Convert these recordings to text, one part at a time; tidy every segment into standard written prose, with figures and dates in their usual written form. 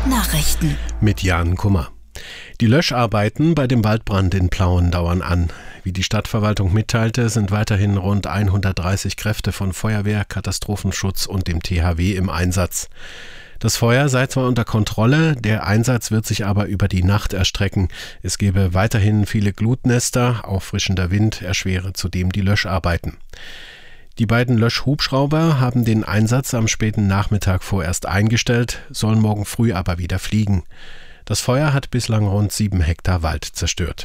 Nachrichten mit Jan Kummer. Die Löscharbeiten bei dem Waldbrand in Plauen dauern an. Wie die Stadtverwaltung mitteilte, sind weiterhin rund 130 Kräfte von Feuerwehr, Katastrophenschutz und dem THW im Einsatz. Das Feuer sei zwar unter Kontrolle, der Einsatz wird sich aber über die Nacht erstrecken. Es gebe weiterhin viele Glutnester, auffrischender Wind erschwere zudem die Löscharbeiten. Die beiden Löschhubschrauber haben den Einsatz am späten Nachmittag vorerst eingestellt, sollen morgen früh aber wieder fliegen. Das Feuer hat bislang rund 7 Hektar Wald zerstört.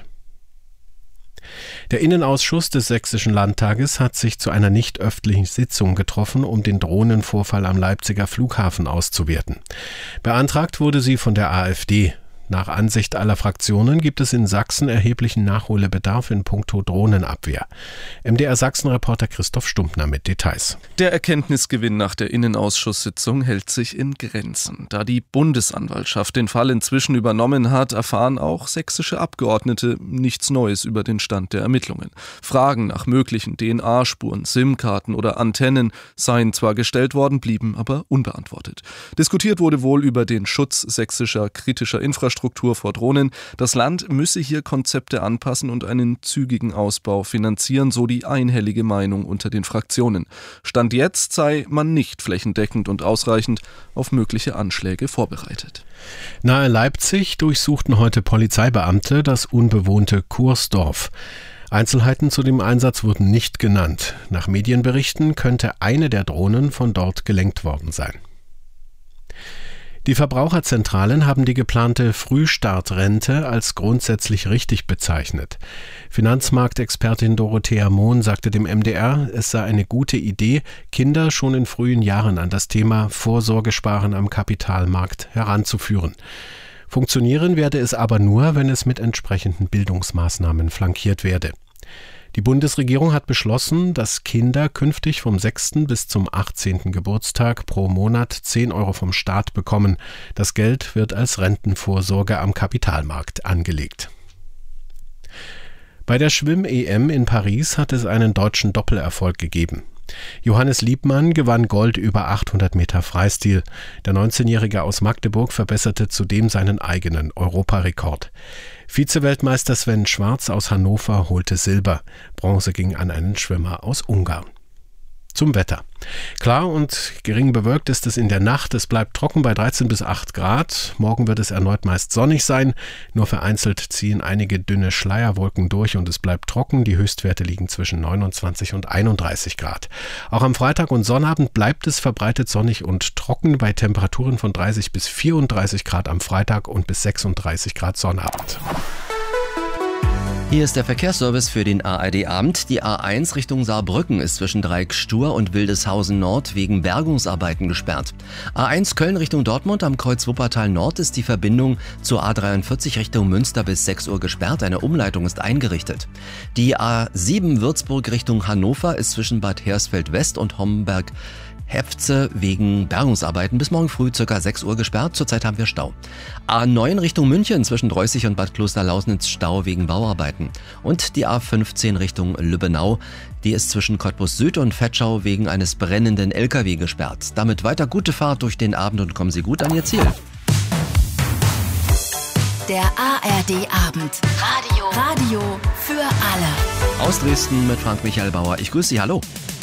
Der Innenausschuss des Sächsischen Landtages hat sich zu einer nicht öffentlichen Sitzung getroffen, um den Drohnenvorfall am Leipziger Flughafen auszuwerten. Beantragt wurde sie von der AfD. Nach Ansicht aller Fraktionen gibt es in Sachsen erheblichen Nachholbedarf in puncto Drohnenabwehr. MDR-Sachsen-Reporter Christoph Stumpfner mit Details. Der Erkenntnisgewinn nach der Innenausschusssitzung hält sich in Grenzen. Da die Bundesanwaltschaft den Fall inzwischen übernommen hat, erfahren auch sächsische Abgeordnete nichts Neues über den Stand der Ermittlungen. Fragen nach möglichen DNA-Spuren, SIM-Karten oder Antennen seien zwar gestellt worden, blieben aber unbeantwortet. Diskutiert wurde wohl über den Schutz sächsischer kritischer Infrastruktur vor Drohnen. Das Land müsse hier Konzepte anpassen und einen zügigen Ausbau finanzieren, so die einhellige Meinung unter den Fraktionen. Stand jetzt sei man nicht flächendeckend und ausreichend auf mögliche Anschläge vorbereitet. Nahe Leipzig durchsuchten heute Polizeibeamte das unbewohnte Kursdorf. Einzelheiten zu dem Einsatz wurden nicht genannt. Nach Medienberichten könnte eine der Drohnen von dort gelenkt worden sein. Die Verbraucherzentralen haben die geplante Frühstartrente als grundsätzlich richtig bezeichnet. Finanzmarktexpertin Dorothea Mohn sagte dem MDR, es sei eine gute Idee, Kinder schon in frühen Jahren an das Thema Vorsorgesparen am Kapitalmarkt heranzuführen. Funktionieren werde es aber nur, wenn es mit entsprechenden Bildungsmaßnahmen flankiert werde. Die Bundesregierung hat beschlossen, dass Kinder künftig vom 6. bis zum 18. Geburtstag pro Monat 10 Euro vom Staat bekommen. Das Geld wird als Rentenvorsorge am Kapitalmarkt angelegt. Bei der Schwimm-EM in Paris hat es einen deutschen Doppelerfolg gegeben. Johannes Liebmann gewann Gold über 800 Meter Freistil. Der 19-Jährige aus Magdeburg verbesserte zudem seinen eigenen Europarekord. Vize-Weltmeister Sven Schwarz aus Hannover holte Silber. Bronze ging an einen Schwimmer aus Ungarn. Zum Wetter. Klar und gering bewölkt ist es in der Nacht. Es bleibt trocken bei 13 bis 8 Grad. Morgen wird es erneut meist sonnig sein. Nur vereinzelt ziehen einige dünne Schleierwolken durch und es bleibt trocken. Die Höchstwerte liegen zwischen 29 und 31 Grad. Auch am Freitag und Sonnabend bleibt es verbreitet sonnig und trocken bei Temperaturen von 30 bis 34 Grad am Freitag und bis 36 Grad Sonnabend. Hier ist der Verkehrsservice für den ARD-Abend. Die A1 Richtung Saarbrücken ist zwischen Dreieckstur und Wildeshausen Nord wegen Bergungsarbeiten gesperrt. A1 Köln Richtung Dortmund am Kreuz Wuppertal Nord ist die Verbindung zur A43 Richtung Münster bis 6 Uhr gesperrt. Eine Umleitung ist eingerichtet. Die A7 Würzburg Richtung Hannover ist zwischen Bad Hersfeld West und Homberg Hefze wegen Bergungsarbeiten bis morgen früh ca. 6 Uhr gesperrt. Zurzeit haben wir Stau. A9 Richtung München zwischen Dreußig und Bad Klosterlausnitz Stau wegen Bauarbeiten. Und die A15 Richtung Lübbenau, die ist zwischen Cottbus Süd und Vetschau wegen eines brennenden LKW gesperrt. Damit weiter gute Fahrt durch den Abend und kommen Sie gut an Ihr Ziel. Der ARD-Abend. Radio für alle. Aus Dresden mit Frank Michael Bauer. Ich grüße Sie, hallo.